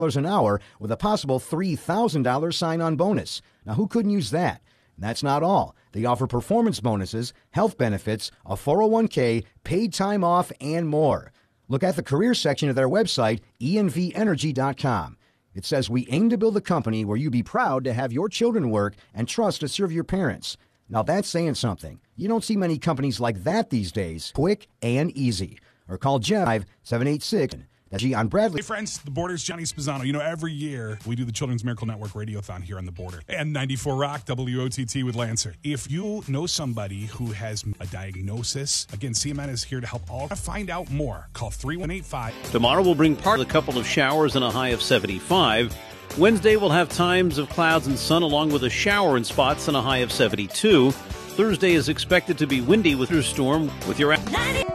an hour with a possible $3,000 sign-on bonus. Now, who couldn't use that? And that's not all. They offer performance bonuses, health benefits, a 401k, paid time off, and more. Look at the career section of their website, envenergy.com. It says, we aim to build a company where you be proud to have your children work and trust to serve your parents. Now that's saying something. You don't see many companies like that these days. Quick and easy. Or call Jeff 786. That's G on Bradley. Hey friends, the Border's Johnny Spizzano. You know, every year we do the Children's Miracle Network Radiothon here on the Border. And 94 Rock, WOTT with Lancer. If you know somebody who has a diagnosis, again, CMN is here to help all. To find out more, call 3185. Tomorrow will bring part of a couple of showers and a high of 75. Wednesday will have times of clouds and sun along with a shower in spots and a high of 72. Thursday is expected to be windy with your storm with your...